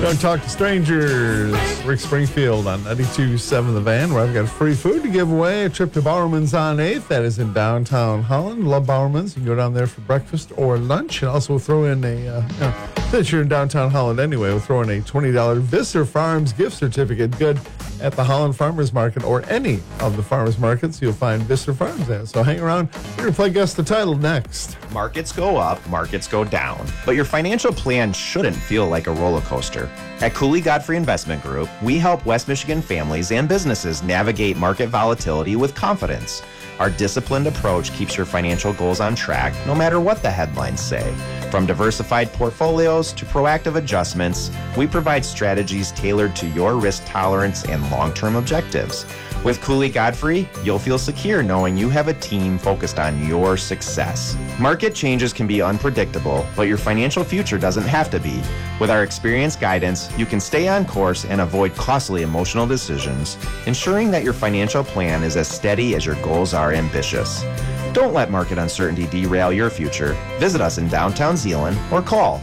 Don't Talk to Strangers. Rick Springfield on 92.7 The Van, where I've got free food to give away. A trip to Bowerman's on 8th. That is in downtown Holland. Love Bowerman's. You can go down there for breakfast or lunch. And also we'll throw in since you're in downtown Holland anyway, we'll throw in a $20 Visser Farms gift certificate. Good at the Holland Farmers Market or any of the farmers markets you'll find Visser Farms at. So hang around. We're going to play Guess the Title next. Markets go up, markets go down, but your financial plan shouldn't feel like a roller coaster. At Cooley Godfrey Investment Group, we help West Michigan families and businesses navigate market volatility with confidence. Our disciplined approach keeps your financial goals on track no matter what the headlines say. From diversified portfolios to proactive adjustments, we provide strategies tailored to your risk tolerance and long-term objectives. With Cooley Godfrey, you'll feel secure knowing you have a team focused on your success. Market changes can be unpredictable, but your financial future doesn't have to be. With our experienced guidance, you can stay on course and avoid costly emotional decisions, ensuring that your financial plan is as steady as your goals are ambitious. Don't let market uncertainty derail your future. Visit us in downtown Zeeland or call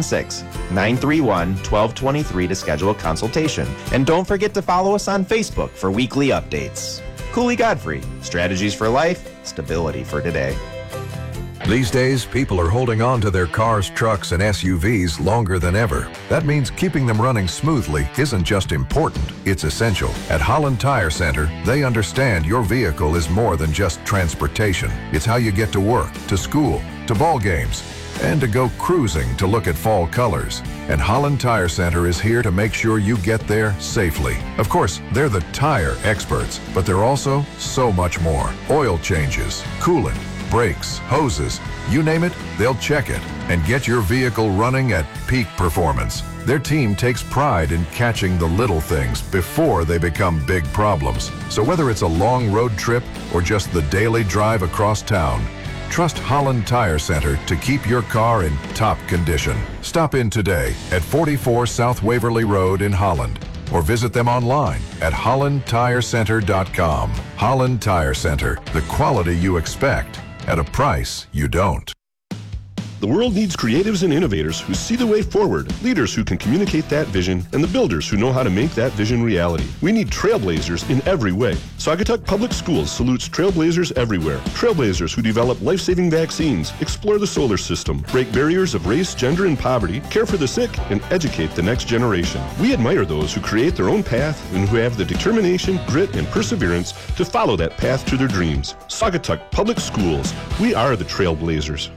616-931-1223 to schedule a consultation. And don't forget to follow us on Facebook for weekly updates. Cooley Godfrey, strategies for life, stability for today. These days, people are holding on to their cars, trucks, and SUVs longer than ever. That means keeping them running smoothly isn't just important, it's essential. At Holland Tire Center, they understand your vehicle is more than just transportation. It's how you get to work, to school, to ball games, and to go cruising to look at fall colors. And Holland Tire Center is here to make sure you get there safely. Of course, they're the tire experts, but they're also so much more. Oil changes, coolant, brakes, hoses, you name it, they'll check it and get your vehicle running at peak performance. Their team takes pride in catching the little things before they become big problems. So whether it's a long road trip or just the daily drive across town, trust Holland Tire Center to keep your car in top condition. Stop in today at 44 South Waverly Road in Holland, or visit them online at hollandtirecenter.com. Holland Tire Center, the quality you expect at a price you don't. The world needs creatives and innovators who see the way forward, leaders who can communicate that vision, and the builders who know how to make that vision reality. We need trailblazers in every way. Saugatuck Public Schools salutes trailblazers everywhere. Trailblazers who develop life-saving vaccines, explore the solar system, break barriers of race, gender, and poverty, care for the sick, and educate the next generation. We admire those who create their own path and who have the determination, grit, and perseverance to follow that path to their dreams. Saugatuck Public Schools. We are the trailblazers.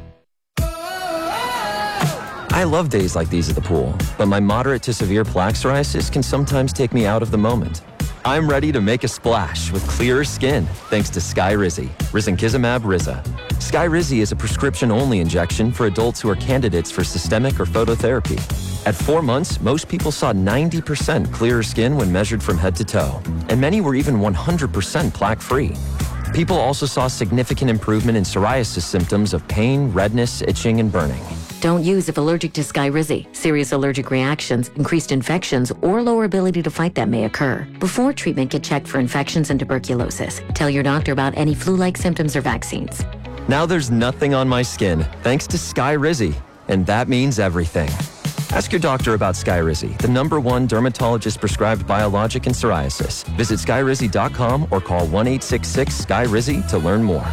I love days like these at the pool, but my moderate to severe plaque psoriasis can sometimes take me out of the moment. I'm ready to make a splash with clearer skin thanks to Skyrizi, risankizumab Riza. Skyrizi is a prescription-only injection for adults who are candidates for systemic or phototherapy. At 4 months, most people saw 90% clearer skin when measured from head to toe, and many were even 100% plaque-free. People also saw significant improvement in psoriasis symptoms of pain, redness, itching, and burning. Don't use if allergic to Skyrizi. Serious allergic reactions, increased infections, or lower ability to fight them may occur. Before treatment, get checked for infections and tuberculosis. Tell your doctor about any flu-like symptoms or vaccines. Now there's nothing on my skin thanks to Skyrizi, and that means everything. Ask your doctor about Skyrizi, the #1 dermatologist-prescribed biologic in psoriasis. Visit skyrizi.com or call 1-866-SKYRIZI to learn more.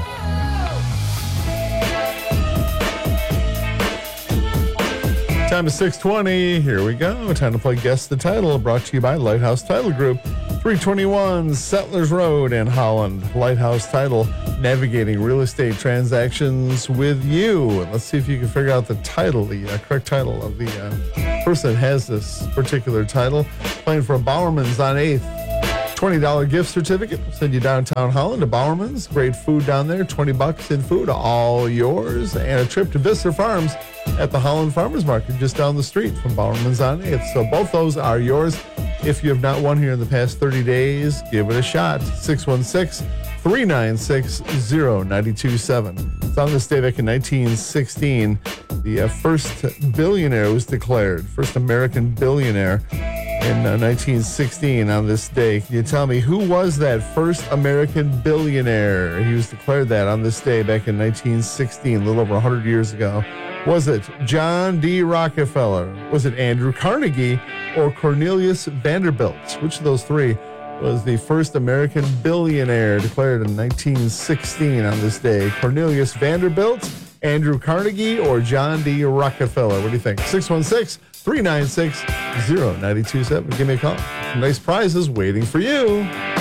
Time is 6:20. Here we go. Time to play Guess the Title, brought to you by Lighthouse Title Group, 321 Settlers Road in Holland. Lighthouse Title, navigating real estate transactions with you. And let's see if you can figure out the title, the correct title of the person that has this particular title. Playing for Bowerman's on 8th. $20 gift certificate. We'll send you downtown Holland to Bowerman's. Great food down there. $20 in food, all yours. And a trip to Visser Farms at the Holland Farmers Market just down the street from Bowerman's on 8th. So both those are yours. If you have not won here in the past 30 days, give it a shot. 616-396-0927. It's on this day back in 1916. The first billionaire was declared, first American billionaire in 1916 on this day. Can you tell me who was that first American billionaire? He was declared that on this day back in 1916, a little over 100 years ago. Was it John D. Rockefeller? Was it Andrew Carnegie or Cornelius Vanderbilt? Which of those three was the first American billionaire declared in 1916 on this day? Cornelius Vanderbilt, Andrew Carnegie, or John D. Rockefeller? What do you think? 616-396-0927. Give me a call. Some nice prizes waiting for you.